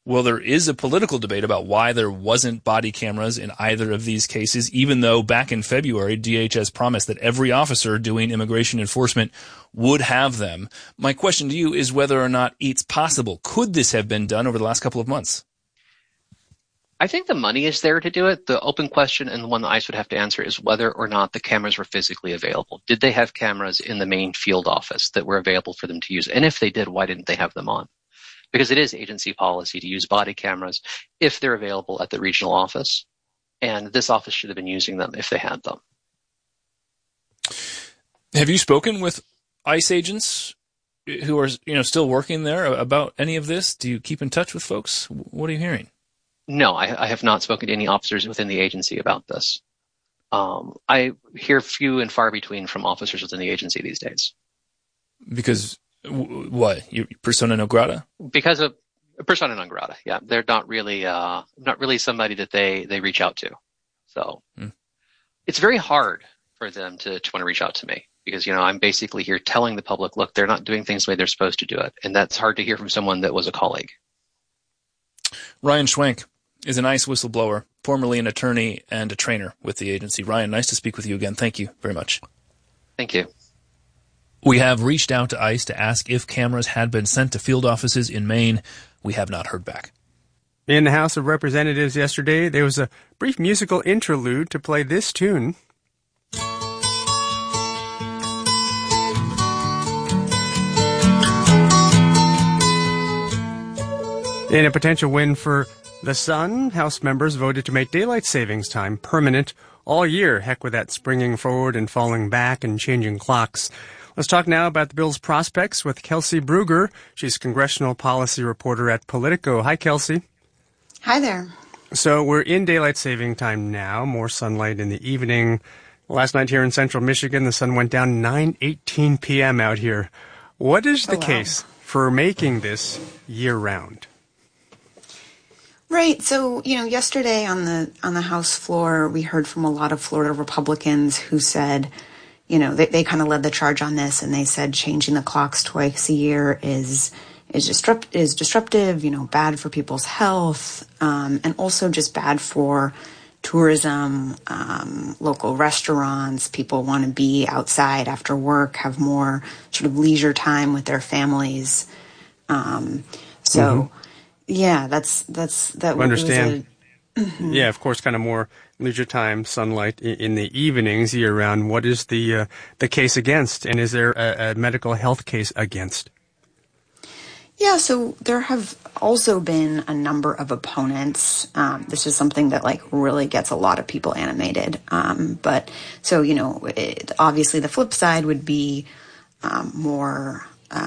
Well, there is a political debate about why there wasn't body cameras in either of these cases, even though back in February, DHS promised that every officer doing immigration enforcement would have them. My question to you is whether or not it's possible. Could this have been done over the last couple of months? I think the money is there to do it. The open question, and the one that ICE would have to answer, is whether or not the cameras were physically available. Did they have cameras in the main field office that were available for them to use? And if they did, why didn't they have them on? Because it is agency policy to use body cameras if they're available at the regional office. And this office should have been using them if they had them. Have you spoken with ICE agents who are, still working there about any of this? Do you keep in touch with folks? What are you hearing? No, I have not spoken to any officers within the agency about this. I hear few and far between from officers within the agency these days. Because what? You persona non grata? Because of persona non grata. Yeah, they're not really somebody that they reach out to. So It's very hard for them to want to reach out to me because I'm basically here telling the public, look, they're not doing things the way they're supposed to do it, and that's hard to hear from someone that was a colleague. Ryan Schwenk is an ICE whistleblower, formerly an attorney and a trainer with the agency. Ryan, nice to speak with you again. Thank you very much. Thank you. We have reached out to ICE to ask if cameras had been sent to field offices in Maine. We have not heard back. In the House of Representatives yesterday, there was a brief musical interlude to play this tune. In a potential win for the sun, House members voted to make daylight savings time permanent all year. Heck with that springing forward and falling back and changing clocks. Let's talk now about the bill's prospects with Kelsey Brugger. She's congressional policy reporter at Politico. Hi, Kelsey. Hi there. So we're in daylight saving time now, more sunlight in the evening. Last night here in central Michigan, the sun went down 9:18 p.m. out here. What is the case for making this year-round? Right. So, yesterday on the House floor, we heard from a lot of Florida Republicans who said, they kind of led the charge on this, and they said changing the clocks twice a year is disruptive, bad for people's health, and also just bad for tourism, local restaurants. People want to be outside after work, have more sort of leisure time with their families. Yeah, that. Understand. Yeah, of course, kind of more leisure time, sunlight in the evenings year round. What is the case against, and is there a medical health case against? Yeah, so there have also been a number of opponents. This is something that really gets a lot of people animated. Obviously the flip side would be more.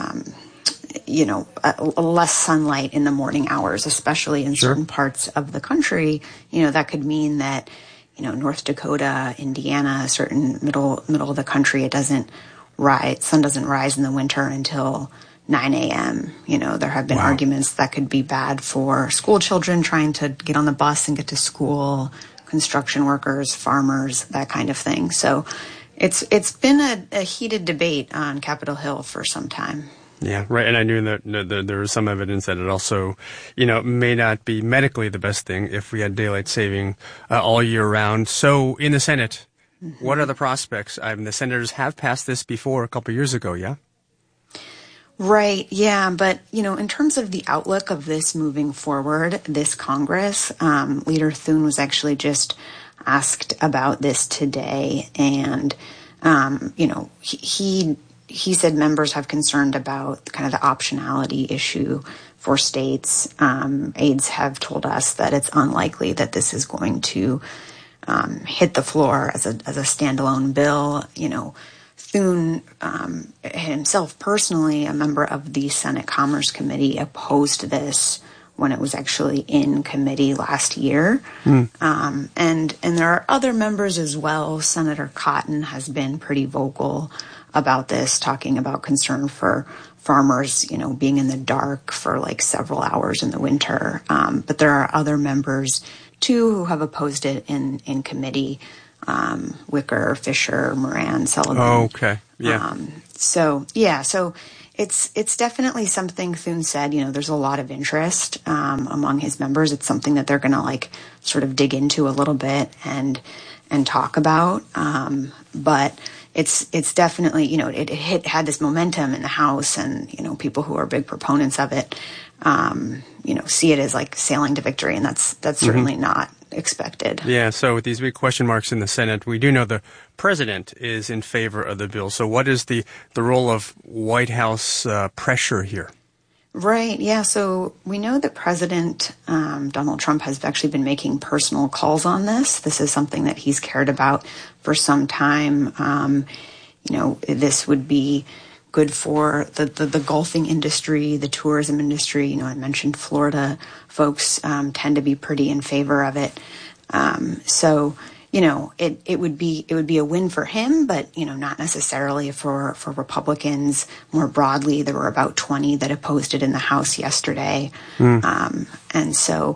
Less sunlight in the morning hours, especially in certain parts of the country. That could mean that, North Dakota, Indiana, certain middle of the country, sun doesn't rise in the winter until 9 a.m. There have been arguments that could be bad for school children trying to get on the bus and get to school, construction workers, farmers, that kind of thing. So it's been a heated debate on Capitol Hill for some time. Yeah, right. And I knew that there was some evidence that it also, may not be medically the best thing if we had daylight saving all year round. So in the Senate, what are the prospects? The senators have passed this before a couple of years ago, yeah? Right, yeah. But, in terms of the outlook of this moving forward, this Congress, Leader Thune was actually just asked about this today. And, he said members have concerned about kind of the optionality issue for states. Aides have told us that it's unlikely that this is going to hit the floor as a standalone bill. Thune himself personally, a member of the Senate Commerce Committee, opposed this when it was actually in committee last year. And there are other members as well. Senator Cotton has been pretty vocal about this, talking about concern for farmers, being in the dark for several hours in the winter. But there are other members, too, who have opposed it in committee. Wicker, Fisher, Moran, Sullivan. Oh, okay. Yeah. So It's definitely something Thune said, there's a lot of interest among his members. It's something that they're going to sort of dig into a little bit and talk about. But it's definitely, it had this momentum in the House, and, people who are big proponents of it, see it as sailing to victory, and that's certainly not expected. Yeah, so with these big question marks in the Senate, we do know the president is in favor of the bill. So what is the role of White House pressure here? Right, yeah, so we know that President Donald Trump has actually been making personal calls on this. This is something that he's cared about for some time. This would be good for the golfing industry, the tourism industry. I mentioned Florida folks tend to be pretty in favor of it. So it would be a win for him, but not necessarily for Republicans more broadly. There were about 20 that opposed it in the House yesterday, and so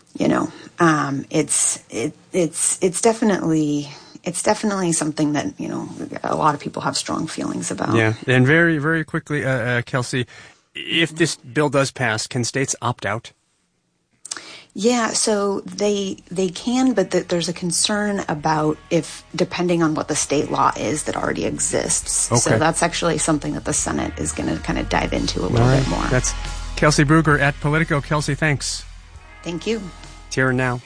it's definitely something that a lot of people have strong feelings about. Yeah, and very, very quickly, Kelsey, if this bill does pass, can states opt out? Yeah, so they can, but there's a concern about if, depending on what the state law is that already exists. Okay. So that's actually something that the Senate is going to kind of dive into a little bit more. That's Kelsey Brugger at Politico. Kelsey, thanks. Thank you. It's Here and Now.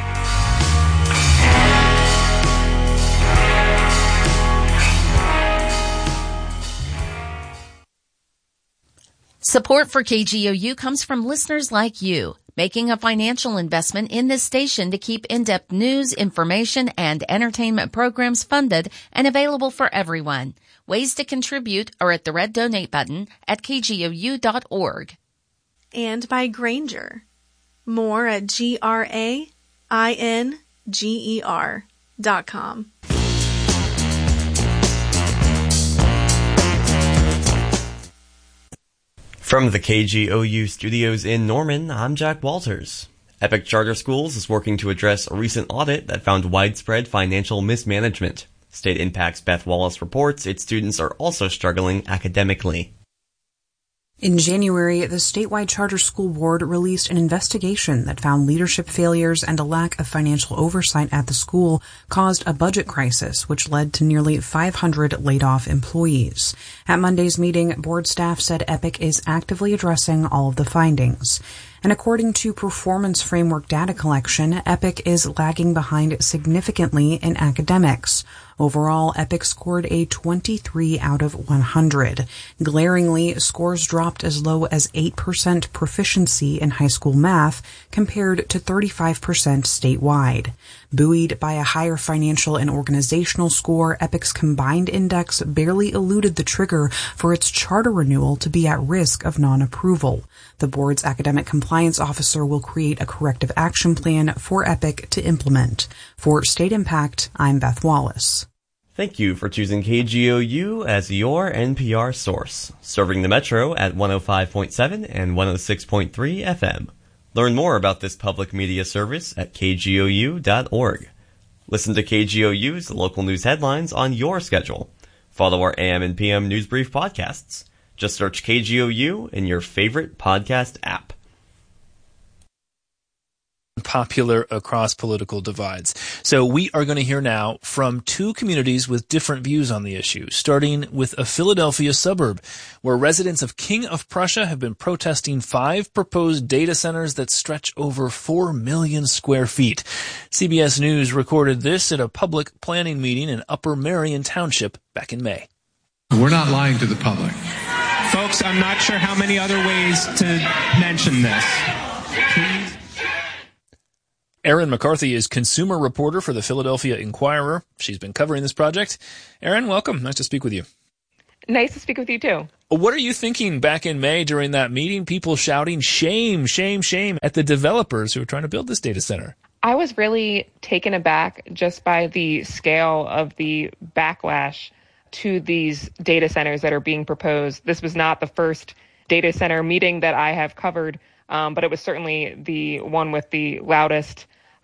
Support for KGOU comes from listeners like you, making a financial investment in this station to keep in-depth news, information, and entertainment programs funded and available for everyone. Ways to contribute are at the red donate button at kgou.org. And by Grainger. More at GRAINGER.com. From the KGOU studios in Norman, I'm Jack Walters. Epic Charter Schools is working to address a recent audit that found widespread financial mismanagement. State Impact's Beth Wallace reports its students are also struggling academically. In January, the statewide charter school board released an investigation that found leadership failures and a lack of financial oversight at the school caused a budget crisis, which led to nearly 500 laid-off employees. At Monday's meeting, board staff said Epic is actively addressing all of the findings. And according to Performance Framework data collection, Epic is lagging behind significantly in academics. Overall, Epic scored a 23 out of 100. Glaringly, scores dropped as low as 8% proficiency in high school math compared to 35% statewide. Buoyed by a higher financial and organizational score, Epic's combined index barely eluded the trigger for its charter renewal to be at risk of non-approval. The board's academic compliance officer will create a corrective action plan for Epic to implement. For State Impact, I'm Beth Wallace. Thank you for choosing KGOU as your NPR source, serving the Metro at 105.7 and 106.3 FM. Learn more about this public media service at kgou.org. Listen to KGOU's local news headlines on your schedule. Follow our AM and PM News Brief podcasts. Just search KGOU in your favorite podcast app. Popular across political divides. So we are going to hear now from two communities with different views on the issue, starting with a Philadelphia suburb where residents of King of Prussia have been protesting 5 proposed data centers that stretch over 4 million square feet. CBS News recorded this at a public planning meeting in Upper Marion Township back in May. We're not lying to the public. Folks, I'm not sure how many other ways to mention this. Please. Erin McCarthy is consumer reporter for the Philadelphia Inquirer. She's been covering this project. Erin, welcome. Nice to speak with you. Nice to speak with you, too. What are you thinking back in May during that meeting? People shouting shame, shame, shame at the developers who are trying to build this data center. I was really taken aback just by the scale of the backlash to these data centers that are being proposed. This was not the first data center meeting that I have covered, but it was certainly the one with the loudest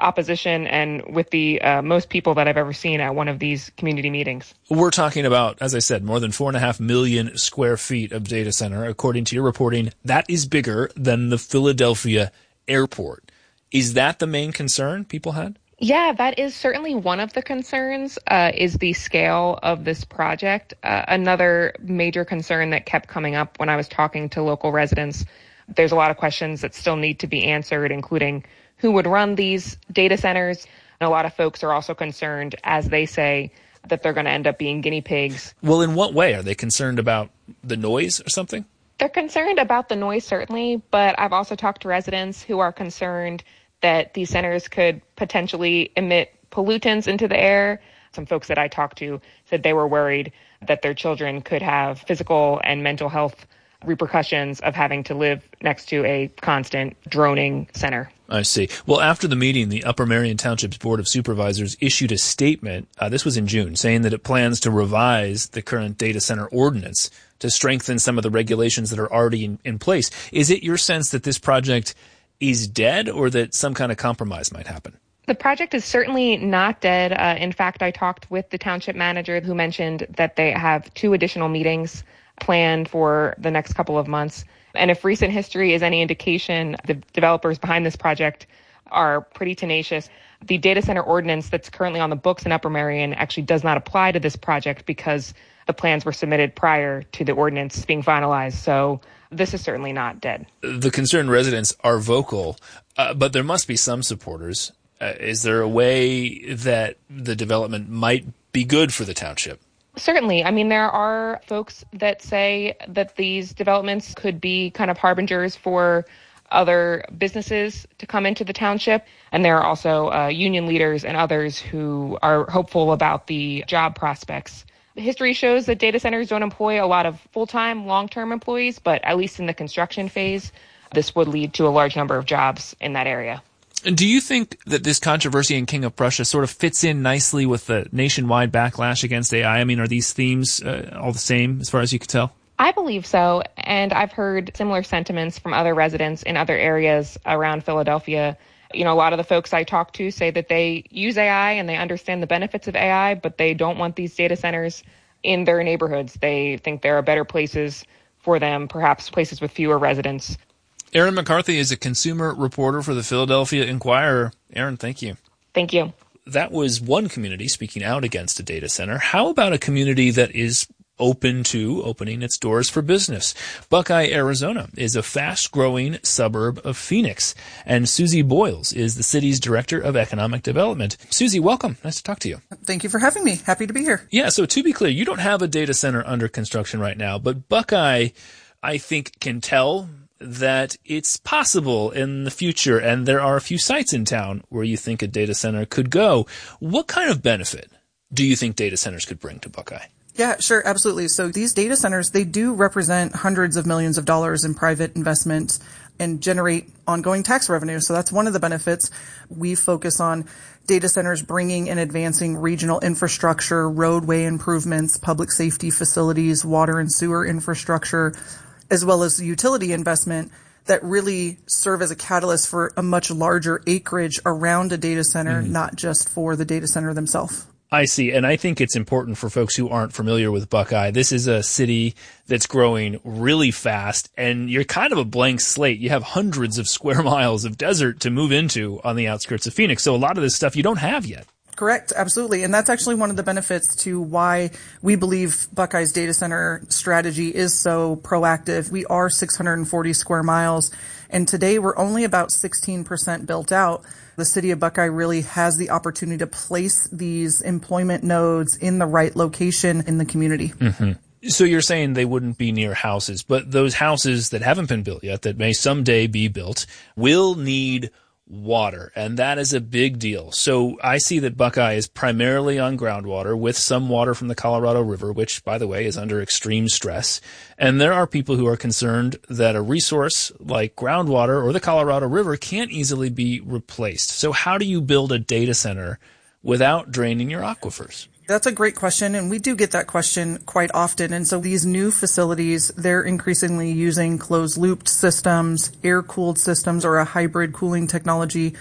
opposition and with the most people that I've ever seen at one of these community meetings. We're talking about, as I said, more than 4.5 million square feet of data center. According to your reporting, that is bigger than the Philadelphia airport. Is that the main concern people had? Yeah, that is certainly one of the concerns, is the scale of this project. Another major concern that kept coming up when I was talking to local residents, there's a lot of questions that still need to be answered, including who would run these data centers. And a lot of folks are also concerned, as they say, that they're going to end up being guinea pigs. Well, in what way? Are they concerned about the noise or something? They're concerned about the noise, certainly, but I've also talked to residents who are concerned that these centers could potentially emit pollutants into the air. Some folks that I talked to said they were worried that their children could have physical and mental health repercussions of having to live next to a constant droning center. I see. Well, after the meeting, the Upper Merion Township's Board of Supervisors issued a statement, this was in June, saying that it plans to revise the current data center ordinance to strengthen some of the regulations that are already in place. Is it your sense that this project is dead or that some kind of compromise might happen? The project is certainly not dead. In fact, I talked with the township manager who mentioned that they have 2 additional meetings planned for the next couple of months. And if recent history is any indication, the developers behind this project are pretty tenacious. The data center ordinance that's currently on the books in Upper Merion actually does not apply to this project because the plans were submitted prior to the ordinance being finalized. So this is certainly not dead. The concerned residents are vocal, but there must be some supporters. Is there a way that the development might be good for the township? Certainly. I mean, there are folks that say that these developments could be kind of harbingers for other businesses to come into the township. And there are also union leaders and others who are hopeful about the job prospects. History shows that data centers don't employ a lot of full-time, long-term employees, but at least in the construction phase, this would lead to a large number of jobs in that area. Do you think that this controversy in King of Prussia sort of fits in nicely with the nationwide backlash against AI? I mean, are these themes all the same as far as you could tell? I believe so, and I've heard similar sentiments from other residents in other areas around Philadelphia. You know, a lot of the folks I talk to say that they use AI and they understand the benefits of AI, but they don't want these data centers in their neighborhoods. They think there are better places for them, perhaps places with fewer residents. Erin McCarthy is a consumer reporter for the Philadelphia Inquirer. Erin, thank you. Thank you. That was one community speaking out against a data center. How about a community that is open to opening its doors for business? Buckeye, Arizona is a fast-growing suburb of Phoenix, and Susie Boyles is the city's director of economic development. Susie, welcome. Nice to talk to you. Thank you for having me. Happy to be here. Yeah, so to be clear, you don't have a data center under construction right now, but Buckeye, I think, can tell that it's possible in the future, and there are a few sites in town where you think a data center could go. What kind of benefit do you think data centers could bring to Buckeye? Yeah, sure, absolutely. So these data centers, they do represent hundreds of millions of dollars in private investment and generate ongoing tax revenue. So that's one of the benefits. We focus on data centers bringing and advancing regional infrastructure, roadway improvements, public safety facilities, water and sewer infrastructure, as well as utility investment that really serve as a catalyst for a much larger acreage around a data center, not just for the data center themselves. I see. And I think it's important for folks who aren't familiar with Buckeye. This is a city that's growing really fast, and you're kind of a blank slate. You have hundreds of square miles of desert to move into on the outskirts of Phoenix. So a lot of this stuff you don't have yet. Correct. Absolutely. And that's actually one of the benefits to why we believe Buckeye's data center strategy is so proactive. We are 640 square miles, and today we're only about 16% built out. The city of Buckeye really has the opportunity to place these employment nodes in the right location in the community. Mm-hmm. So you're saying they wouldn't be near houses, but those houses that haven't been built yet, that may someday be built, will need water, and that is a big deal. So I see that Buckeye is primarily on groundwater with some water from the Colorado River, which, by the way, is under extreme stress. And there are people who are concerned that a resource like groundwater or the Colorado River can't easily be replaced. So how do you build a data center without draining your aquifers? That's a great question, and we do get that question quite often. And so these new facilities, they're increasingly using closed-looped systems, air-cooled systems, or a hybrid cooling technology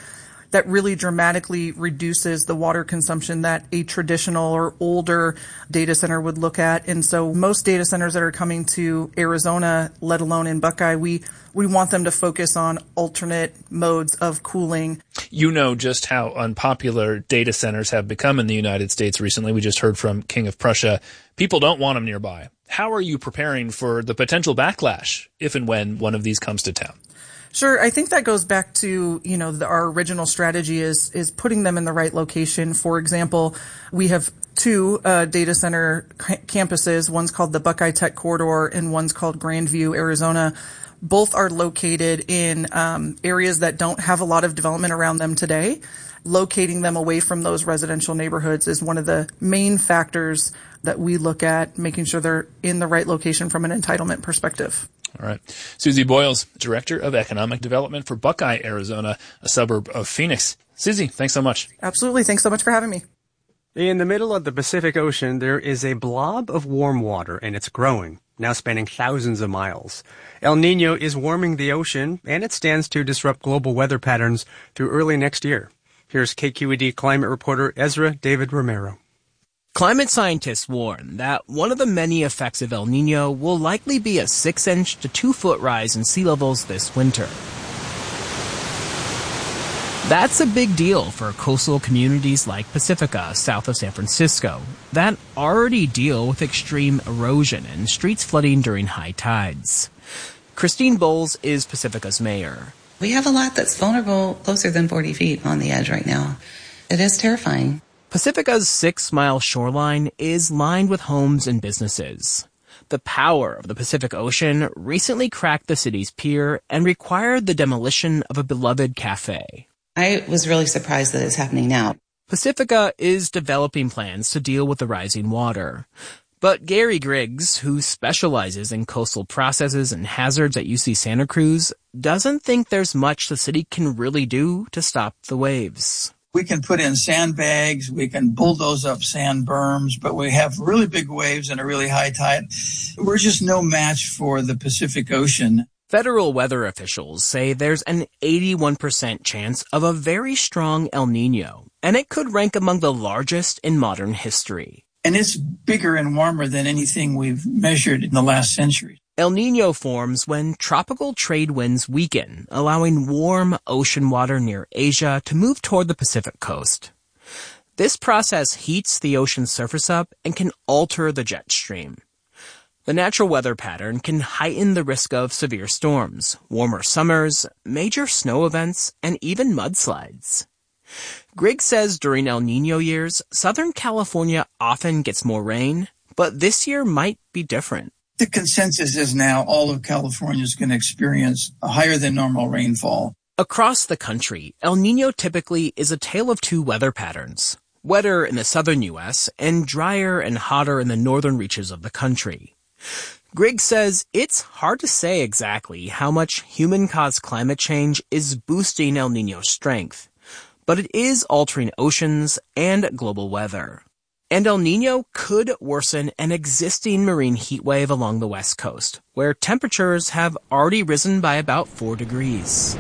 that really dramatically reduces the water consumption that a traditional or older data center would look at. And so most data centers that are coming to Arizona, let alone in Buckeye, we want them to focus on alternate modes of cooling. You know just how unpopular data centers have become in the United States recently. We just heard from King of Prussia. People don't want them nearby. How are you preparing for the potential backlash if and when one of these comes to town? Sure. I think that goes back to, our original strategy is putting them in the right location. For example, we have two data center campuses. One's called the Buckeye Tech Corridor and one's called Grandview, Arizona. Both are located in areas that don't have a lot of development around them today. Locating them away from those residential neighborhoods is one of the main factors that we look at, making sure they're in the right location from an entitlement perspective. All right. Susie Boyles, Director of Economic Development for Buckeye, Arizona, a suburb of Phoenix. Susie, thanks so much. Absolutely. Thanks so much for having me. In the middle of the Pacific Ocean, there is a blob of warm water, and it's growing, now spanning thousands of miles. El Niño is warming the ocean, and it stands to disrupt global weather patterns through early next year. Here's KQED climate reporter Ezra David Romero. Climate scientists warn that one of the many effects of El Niño will likely be a 6-inch to 2-foot rise in sea levels this winter. That's a big deal for coastal communities like Pacifica, south of San Francisco, that already deal with extreme erosion and streets flooding during high tides. Christine Bowles is Pacifica's mayor. We have a lot that's vulnerable closer than 40 feet on the edge right now. It is terrifying. Pacifica's 6-mile shoreline is lined with homes and businesses. The power of the Pacific Ocean recently cracked the city's pier and required the demolition of a beloved cafe. I was really surprised that it's happening now. Pacifica is developing plans to deal with the rising water. But Gary Griggs, who specializes in coastal processes and hazards at UC Santa Cruz, doesn't think there's much the city can really do to stop the waves. We can put in sandbags, we can bulldoze up sand berms, but we have really big waves and a really high tide. We're just no match for the Pacific Ocean. Federal weather officials say there's an 81% chance of a very strong El Niño, and it could rank among the largest in modern history. And it's bigger and warmer than anything we've measured in the last century. El Niño forms when tropical trade winds weaken, allowing warm ocean water near Asia to move toward the Pacific coast. This process heats the ocean's surface up and can alter the jet stream. The natural weather pattern can heighten the risk of severe storms, warmer summers, major snow events, and even mudslides. Griggs says during El Niño years, Southern California often gets more rain, but this year might be different. The consensus is now all of California is going to experience a higher than normal rainfall. Across the country, El Niño typically is a tale of two weather patterns, wetter in the southern U.S. and drier and hotter in the northern reaches of the country. Griggs says it's hard to say exactly how much human-caused climate change is boosting El Niño's strength, but it is altering oceans and global weather. And El Niño could worsen an existing marine heat wave along the west coast, where temperatures have already risen by about 4 degrees.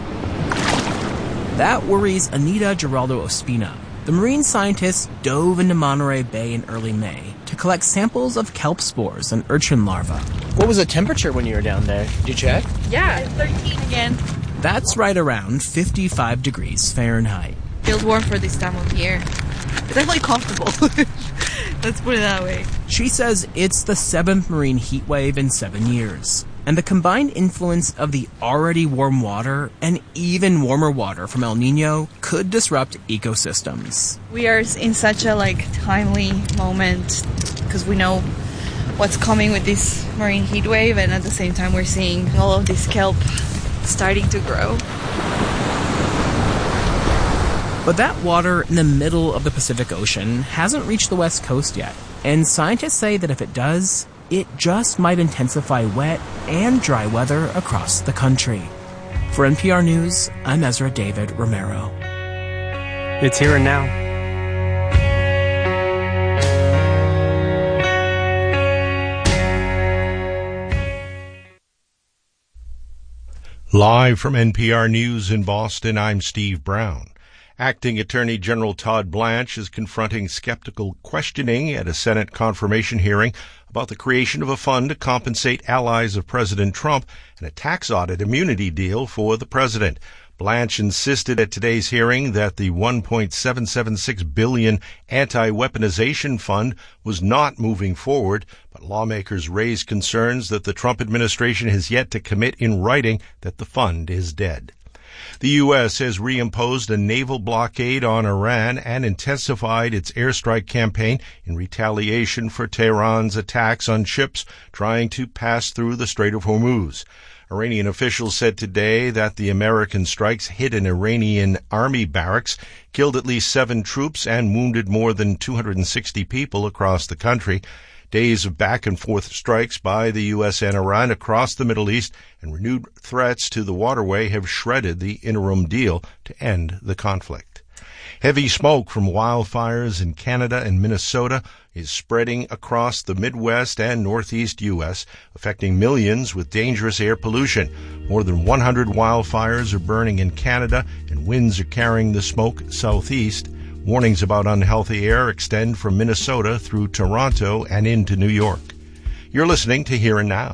That worries Anita Giraldo Ospina. The marine scientists dove into Monterey Bay in early May to collect samples of kelp spores and urchin larvae. What was the temperature when you were down there? Did you check? Yeah, 13 again. That's right around 55 degrees Fahrenheit. Feels warm for this time of year. It's definitely comfortable. Let's put it that way. She says it's the 7th marine heat wave in 7 years. And the combined influence of the already warm water and even warmer water from El Niño could disrupt ecosystems. We are in such a timely moment because we know what's coming with this marine heat wave, and at the same time we're seeing all of this kelp starting to grow. But that water in the middle of the Pacific Ocean hasn't reached the west coast yet, and scientists say that if it does, it just might intensify wet and dry weather across the country. For NPR News, I'm Ezra David Romero. It's here and now. Live from NPR News in Boston, I'm Steve Brown. Acting Attorney General Todd Blanche is confronting skeptical questioning at a Senate confirmation hearing about the creation of a fund to compensate allies of President Trump and a tax audit immunity deal for the president. Blanche insisted at today's hearing that the $1.776 billion anti-weaponization fund was not moving forward, but lawmakers raised concerns that the Trump administration has yet to commit in writing that the fund is dead. The U.S. has reimposed a naval blockade on Iran and intensified its airstrike campaign in retaliation for Tehran's attacks on ships trying to pass through the Strait of Hormuz. Iranian officials said today that the American strikes hit an Iranian army barracks, killed at least 7 troops, and wounded more than 260 people across the country. Days of back-and-forth strikes by the U.S. and Iran across the Middle East and renewed threats to the waterway have shredded the interim deal to end the conflict. Heavy smoke from wildfires in Canada and Minnesota is spreading across the Midwest and Northeast U.S., affecting millions with dangerous air pollution. More than 100 wildfires are burning in Canada, and winds are carrying the smoke southeast. Warnings about unhealthy air extend from Minnesota through Toronto and into New York. You're listening to Here and Now.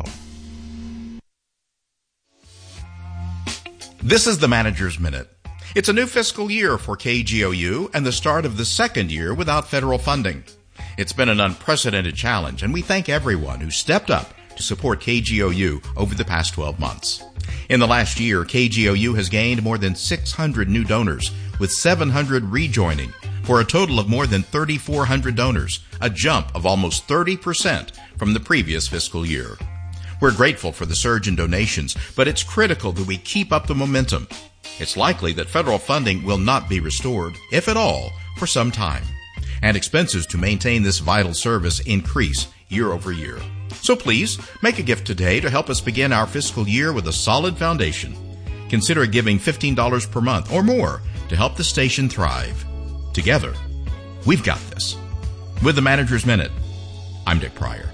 This is the Manager's Minute. It's a new fiscal year for KGOU and the start of the second year without federal funding. It's been an unprecedented challenge, and we thank everyone who stepped up to support KGOU over the past 12 months. In the last year, KGOU has gained more than 600 new donors, with 700 rejoining, for a total of more than 3,400 donors, a jump of almost 30% from the previous fiscal year. We're grateful for the surge in donations, but it's critical that we keep up the momentum. It's likely that federal funding will not be restored, if at all, for some time, and expenses to maintain this vital service increase year over year. So please, make a gift today to help us begin our fiscal year with a solid foundation. Consider giving $15 per month or more to help the station thrive. Together, we've got this. With the Manager's Minute, I'm Dick Pryor.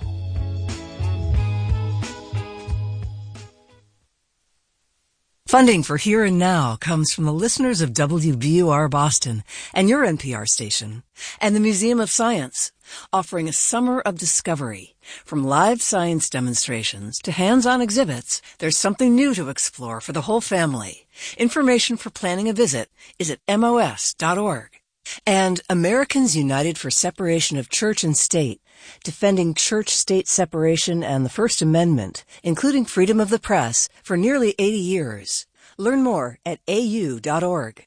Funding for Here and Now comes from the listeners of WBUR Boston and your NPR station, and the Museum of Science, offering a summer of discovery. From live science demonstrations to hands-on exhibits, there's something new to explore for the whole family. Information for planning a visit is at MOS.org. And Americans United for Separation of Church and State, defending church-state separation and the First Amendment, including freedom of the press, for nearly 80 years. Learn more at AU.org.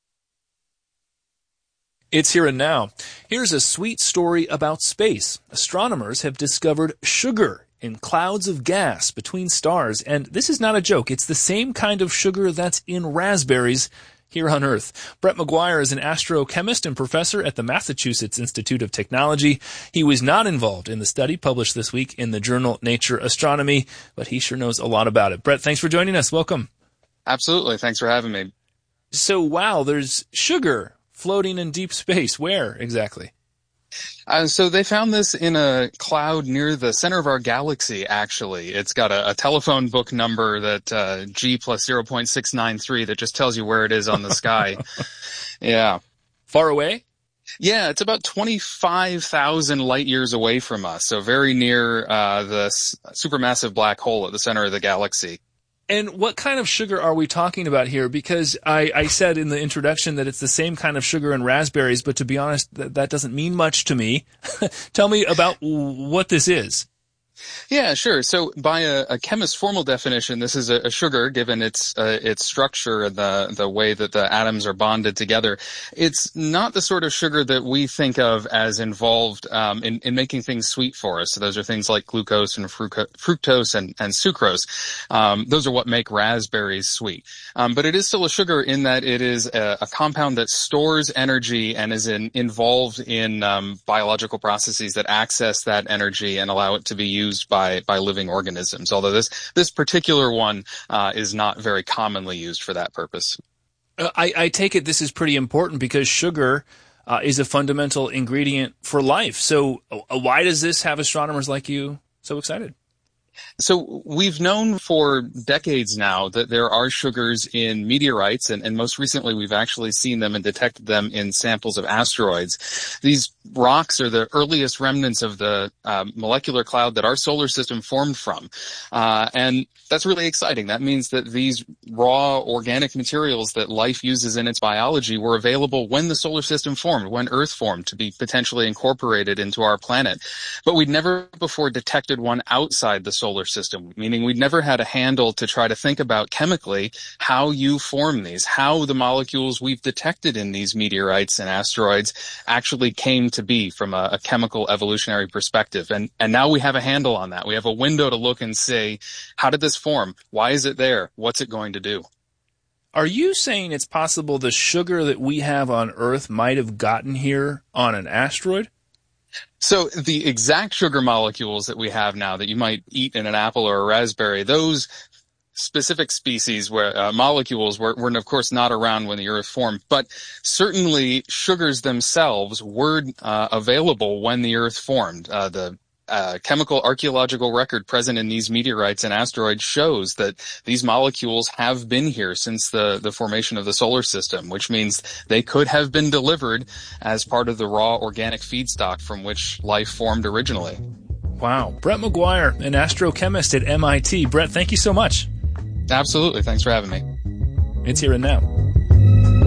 It's Here and Now. Here's a sweet story about space. Astronomers have discovered sugar in clouds of gas between stars, and this is not a joke. It's the same kind of sugar that's in raspberries here on Earth. Brett McGuire is an astrochemist and professor at the Massachusetts Institute of Technology. He was not involved in the study published this week in the journal Nature Astronomy, but he sure knows a lot about it. Brett, thanks for joining us. Welcome. Absolutely. Thanks for having me. So, wow, there's sugar floating in deep space. Where exactly? So they found this in a cloud near the center of our galaxy, actually. It's got a telephone book number that G plus 0.693 that just tells you where it is on the sky. Yeah. Far away? Yeah, it's about 25,000 light years away from us, so very near the supermassive black hole at the center of the galaxy. And what kind of sugar are we talking about here? Because I said in the introduction that it's the same kind of sugar in raspberries, but to be honest, that doesn't mean much to me. Tell me about what this is. Yeah, sure. So by a chemist's formal definition, this is a sugar given its structure and the way that the atoms are bonded together. It's not the sort of sugar that we think of as involved in making things sweet for us. So those are things like glucose and fructose and sucrose. Those are what make raspberries sweet. But it is still a sugar in that it is a compound that stores energy and is involved in biological processes that access that energy and allow it to be used by living organisms, although this particular one is not very commonly used for that purpose. I take it this is pretty important because sugar is a fundamental ingredient for life. So why does this have astronomers like you so excited? So we've known for decades now that there are sugars in meteorites, and most recently we've actually seen them and detected them in samples of asteroids. These rocks are the earliest remnants of the molecular cloud that our solar system formed from. And that's really exciting. That means that these raw organic materials that life uses in its biology were available when the solar system formed, when Earth formed, to be potentially incorporated into our planet. But we'd never before detected one outside the solar system, meaning we'd never had a handle to try to think about chemically how you form these, how the molecules we've detected in these meteorites and asteroids actually came to be from a chemical evolutionary perspective. And now we have a handle on that. We have a window to look and say, how did this form? Why is it there? What's it going to do? Are you saying it's possible the sugar that we have on Earth might have gotten here on an asteroid? So the exact sugar molecules that we have now that you might eat in an apple or a raspberry, those specific species where molecules were of course not around when the Earth formed, but certainly sugars themselves were available when the Earth formed. The chemical archaeological record present in these meteorites and asteroids shows that these molecules have been here since the formation of the solar system, which means they could have been delivered as part of the raw organic feedstock from which life formed originally. Wow. Brett McGuire, an astrochemist at MIT. Brett, thank you so much. Absolutely. Thanks for having me. It's Here and Now.